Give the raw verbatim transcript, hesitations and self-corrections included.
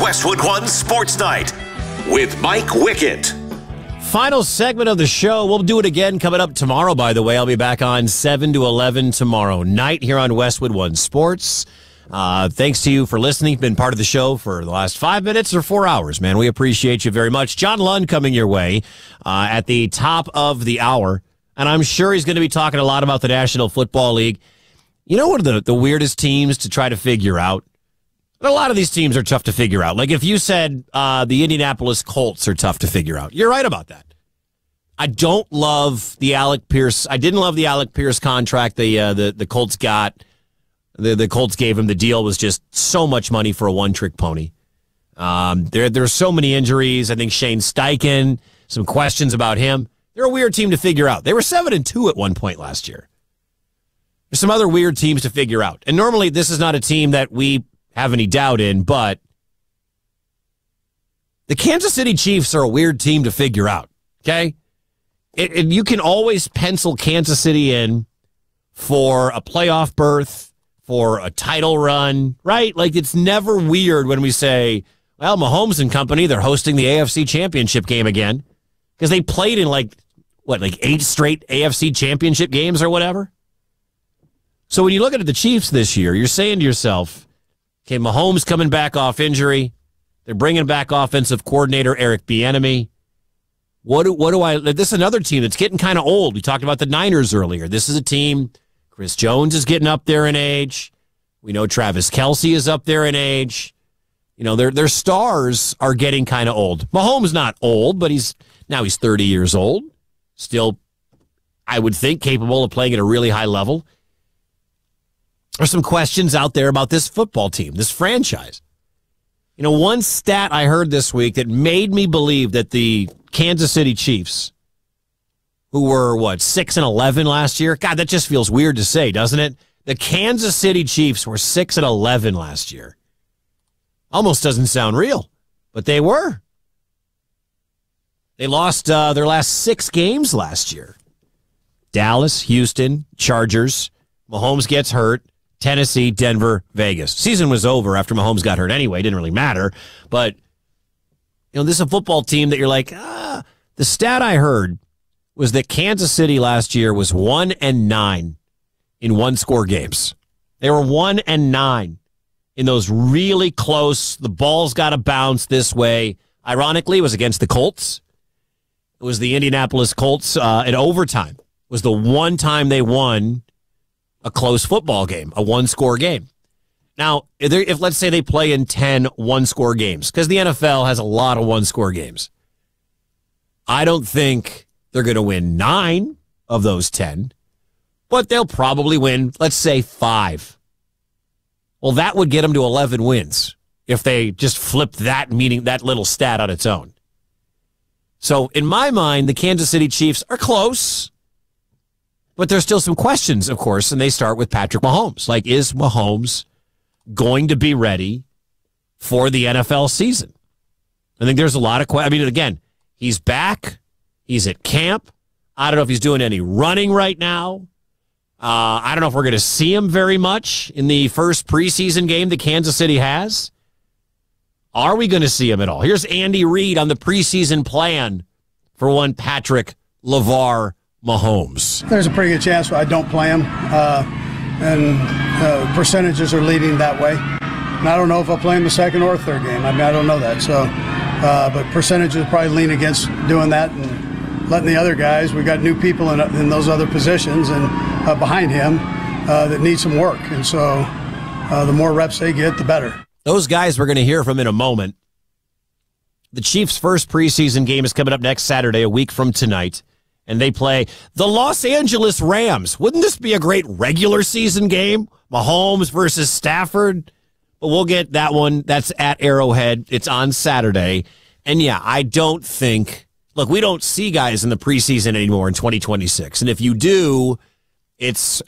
Westwood One Sports Night with Mike Wickett. Final segment of the show. We'll do it again coming up tomorrow, by the way. I'll be back on seven to eleven tomorrow night here on Westwood One Sports. Uh, thanks to you for listening. Been part of the show for the last five minutes or four hours, man. We appreciate you very much. John Lund coming your way uh, at the top of the hour. And I'm sure he's going to be talking a lot about the National Football League. You know what are the, the weirdest teams to try to figure out? A lot of these teams are tough to figure out. Like if you said uh, the Indianapolis Colts are tough to figure out, you're right about that. I don't love the Alec Pierce. I didn't love the Alec Pierce contract the uh, the the Colts got. The the Colts gave him. The deal was just so much money for a one trick pony. Um, there there's so many injuries. I think Shane Steichen. Some questions about him. They're a weird team to figure out. They were seven and two at one point last year. There's some other weird teams to figure out. And normally this is not a team that we have any doubt in, but the Kansas City Chiefs are a weird team to figure out, okay? It, it, you can always pencil Kansas City in for a playoff berth, for a title run, right? Like, it's never weird when we say, well, Mahomes and company, they're hosting the A F C Championship game again, because they played in, like, what, like eight straight A F C Championship games or whatever? So when you look at the Chiefs this year, you're saying to yourself, okay, Mahomes coming back off injury. They're bringing back offensive coordinator Eric Bieniemy. What do, what do I... This is another team that's getting kind of old. We talked about the Niners earlier. This is a team... Chris Jones is getting up there in age. We know Travis Kelce is up there in age. You know, their their stars are getting kind of old. Mahomes not old, but he's now he's thirty years old. Still, I would think, capable of playing at a really high level. There's some questions out there about this football team, this franchise. You know, one stat I heard this week that made me believe that the Kansas City Chiefs, who were, what, six and eleven last year? God, that just feels weird to say, doesn't it? The Kansas City Chiefs were six and eleven last year. Almost doesn't sound real, but they were. They lost uh, their last six games last year. Dallas, Houston, Chargers, Mahomes gets hurt. Tennessee, Denver, Vegas. Season was over after Mahomes got hurt anyway. Didn't really matter. But, you know, this is a football team that you're like, ah. The stat I heard was that Kansas City last year was one and nine in one-score games. They were one and nine in those really close, the ball's got to bounce this way. Ironically, it was against the Colts. It was the Indianapolis Colts uh, in overtime. It was the one time they won a close football game, a one-score game. Now, if, if let's say they play in ten one-score games, because the N F L has a lot of one-score games, I don't think they're going to win nine of those ten, but they'll probably win, let's say, five. Well, that would get them to eleven wins if they just flipped that meaning, that little stat on its own. So, in my mind, the Kansas City Chiefs are close. But there's still some questions, of course, and they start with Patrick Mahomes. Like, is Mahomes going to be ready for the N F L season? I think there's a lot of questions. I mean, again, he's back. He's at camp. I don't know if he's doing any running right now. Uh, I don't know if we're going to see him very much in the first preseason game that Kansas City has. Are we going to see him at all? Here's Andy Reid on the preseason plan for one Patrick LeVar Mahomes. There's a pretty good chance I don't play him, uh, and uh, percentages are leading that way. And I don't know if I'll play him the second or third game. I mean, I don't know that. So, uh, but percentages probably lean against doing that and letting the other guys. We got new people in, in those other positions and uh, behind him uh, that need some work. And so, uh, the more reps they get, the better. Those guys we're going to hear from in a moment. The Chiefs' first preseason game is coming up next Saturday, a week from tonight. And they play the Los Angeles Rams. Wouldn't this be a great regular season game? Mahomes versus Stafford. But we'll get that one. That's at Arrowhead. It's on Saturday. And yeah, I don't think, look, we don't see guys in the preseason anymore in twenty twenty-six. And if you do, it's